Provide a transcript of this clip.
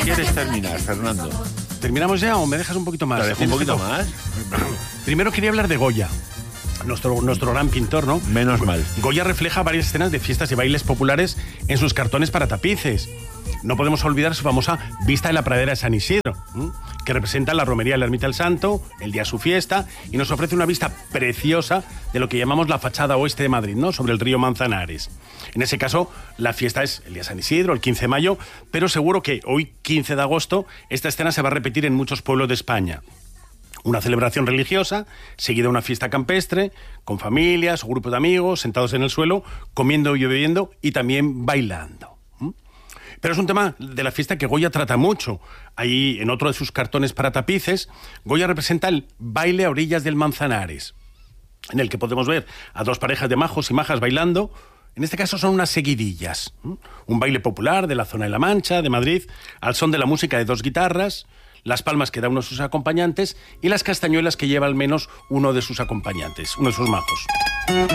quieres terminar, Fernando? ¿Terminamos ya o me dejas un poquito más? ¿Te dejo un poquito más? Primero quería hablar de Goya, nuestro gran pintor, ¿no? Menos mal. Goya refleja varias escenas de fiestas y bailes populares en sus cartones para tapices. No podemos olvidar su famosa Vista en la Pradera de San Isidro, que representa la romería de la Ermita del Santo, el día de su fiesta, y nos ofrece una vista preciosa de lo que llamamos la fachada oeste de Madrid, ¿no? Sobre el río Manzanares. En ese caso, la fiesta es el día de San Isidro, el 15 de mayo, pero seguro que hoy, 15 de agosto, esta escena se va a repetir en muchos pueblos de España. Una celebración religiosa, seguida de una fiesta campestre, con familias o grupos de amigos, sentados en el suelo, comiendo y bebiendo y también bailando. Pero es un tema de la fiesta que Goya trata mucho. Ahí, en otro de sus cartones para tapices, Goya representa el baile a orillas del Manzanares, en el que podemos ver a dos parejas de majos y majas bailando. En este caso son unas seguidillas. Un baile popular de la zona de La Mancha, de Madrid, al son de la música de dos guitarras, las palmas que da uno de sus acompañantes y las castañuelas que lleva al menos uno de sus acompañantes, uno de sus majos.